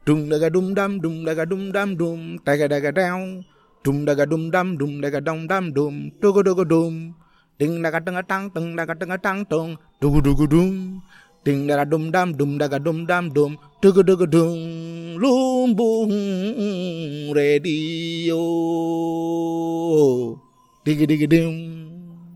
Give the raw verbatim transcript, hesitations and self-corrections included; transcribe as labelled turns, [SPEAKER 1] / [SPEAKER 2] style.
[SPEAKER 1] Dum daga dum dam dum daga dum dam dum daga daga down. Dum daga dum dam dum daga dum dam dum dugu dugu dum. Ding daga daga tang tung daga daga tang tung dugu dugu dum. Ding daga dum dam dum daga dum dam dum dugu dugu dum. Lumbung radio. Digi digi dum.